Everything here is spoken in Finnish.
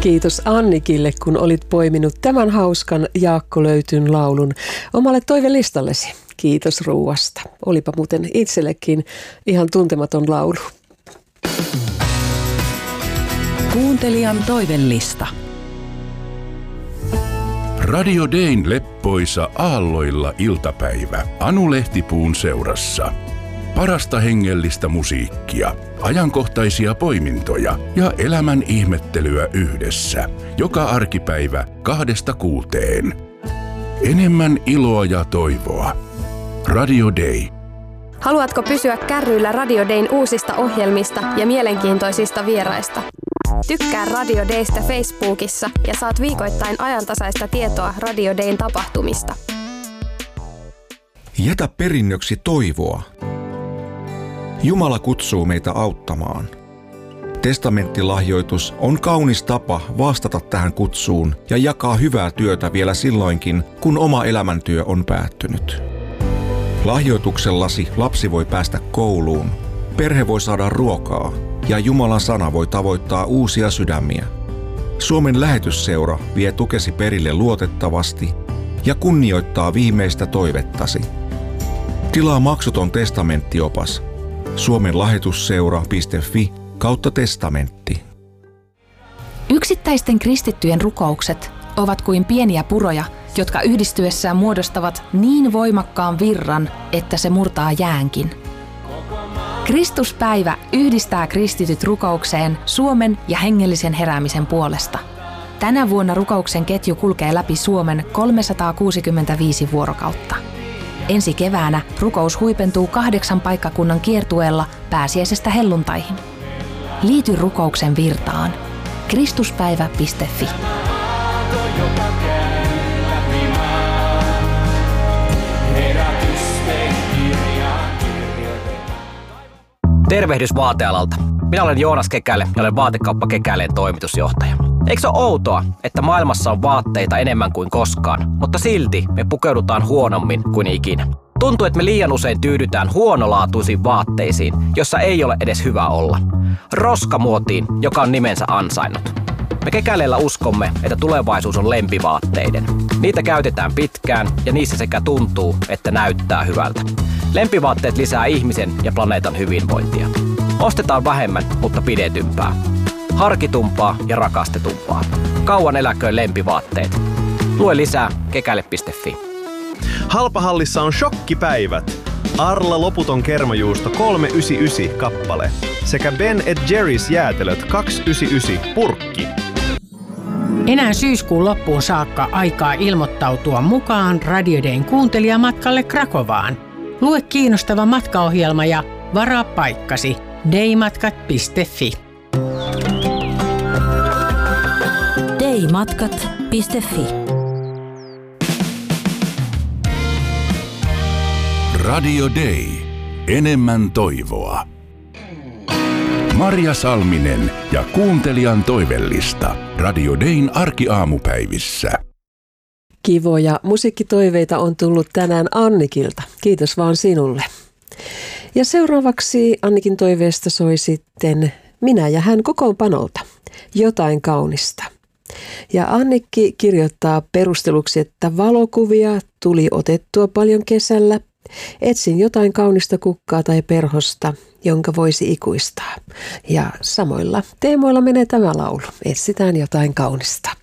Kiitos Annikille, kun olit poiminut tämän hauskan Jaakko Löytyn laulun omalle toivelistallesi. Kiitos ruuasta. Olipa muuten itsellekin ihan tuntematon laulu. Kuuntelijan toivelista. Radio Dayn leppoisa aalloilla iltapäivä Anu Lehtipuun seurassa. Parasta hengellistä musiikkia, ajankohtaisia poimintoja ja elämän ihmettelyä yhdessä. Joka arkipäivä 2–6. Enemmän iloa ja toivoa. Radio Day. Haluatko pysyä kärryillä Radio Dayn uusista ohjelmista ja mielenkiintoisista vieraista? Tykkää Radio Daystä Facebookissa ja saat viikoittain ajantasaista tietoa Radio Dayn tapahtumista. Jätä perinnöksi toivoa. Jumala kutsuu meitä auttamaan. Testamenttilahjoitus on kaunis tapa vastata tähän kutsuun ja jakaa hyvää työtä vielä silloinkin, kun oma elämäntyö on päättynyt. Lahjoituksellasi lapsi voi päästä kouluun, perhe voi saada ruokaa ja Jumalan sana voi tavoittaa uusia sydämiä. Suomen lähetysseura vie tukesi perille luotettavasti ja kunnioittaa viimeistä toivettasi. Tilaa maksuton testamenttiopas suomenlahetusseura.fi/testamentti. Yksittäisten kristittyjen rukoukset ovat kuin pieniä puroja, jotka yhdistyessään muodostavat niin voimakkaan virran, että se murtaa jäänkin. Kristuspäivä yhdistää kristityt rukoukseen Suomen ja hengellisen heräämisen puolesta. Tänä vuonna rukouksen ketju kulkee läpi Suomen 365 vuorokautta. Ensi keväänä rukous huipentuu 8 paikkakunnan kiertueella pääsiäisestä helluntaihin. Liity rukouksen virtaan. Kristuspäivä.fi. Tervehdys vaatealalta. Minä olen Joonas Kekäle ja olen Vaatekauppa Kekäleen toimitusjohtaja. Eikö se ole outoa, että maailmassa on vaatteita enemmän kuin koskaan, mutta silti me pukeudutaan huonommin kuin ikinä? Tuntuu, että me liian usein tyydytään huonolaatuisiin vaatteisiin, jossa ei ole edes hyvä olla. Roskamuotiin, joka on nimensä ansainnut. Me Kekäleellä uskomme, että tulevaisuus on lempivaatteiden. Niitä käytetään pitkään ja niissä sekä tuntuu että näyttää hyvältä. Lempivaatteet lisää ihmisen ja planeetan hyvinvointia. Ostetaan vähemmän, mutta pidetympää. Harkitumpaa ja rakastetumpaa. Kauan eläköön lempivaatteet. Lue lisää kekäle.fi. Halpahallissa on shokkipäivät. Arla loputon kermajuusto 3,99 kappale. Sekä Ben & Jerry's jäätelöt 2,99 purkki. Enää syyskuun loppuun saakka aikaa ilmoittautua mukaan Radio Dayn kuuntelijamatkalle Krakovaan. Lue kiinnostava matkaohjelma ja varaa paikkasi daymatkat.fi. daymatkat.fi. Radio Day. Enemmän toivoa. Marja Salminen ja kuuntelijan toivellista Radio Dayn arkiaamupäivissä. Kivoja musiikkitoiveita on tullut tänään Annikilta. Kiitos vaan sinulle. Ja seuraavaksi Annikin toiveesta soi sitten Minä ja hän kokoonpanolta. Jotain kaunista. Ja Annikki kirjoittaa perusteluksi, että valokuvia tuli otettua paljon kesällä. Etsin jotain kaunista kukkaa tai perhosta, jonka voisi ikuistaa. Ja samoilla teemoilla menee tämä laulu. Etsitään jotain kaunista.